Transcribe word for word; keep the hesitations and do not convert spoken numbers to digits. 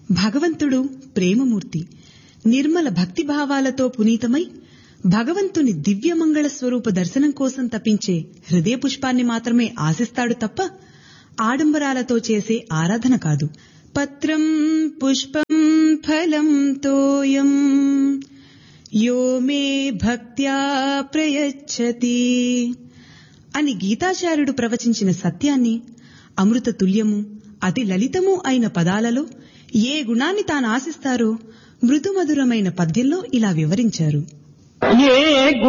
భగవంతుడు ప్రేమమూర్తి. నిర్మల భక్తిభావాలతో పునీతమై భగవంతుని దివ్యమంగళ స్వరూప దర్శనం కోసం తపించే హృదయ పుష్పాన్ని మాత్రమే ఆశిస్తాడు తప్ప ఆడంబరాలతో చేసే ఆరాధన కాదు. పత్రం పుష్పం ఫలం తోయం యో మే భక్త్యా ప్రయచ్చతి అని గీతాచార్యుడు ప్రవచించిన సత్యాన్ని అమృత తుల్యము అతి లలితము అయిన పదాలలో ఏ గుణాన్ని తాను ఆశిస్తారో మృదుమధురమైన పద్యంలో ఇలా వివరించారు. ఏ